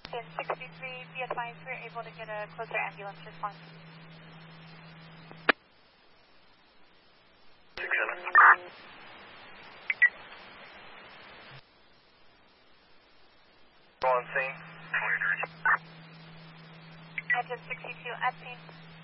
In 63, be advised we're able to get a closer ambulance response. 67. Go on scene. Engine 62 at scene.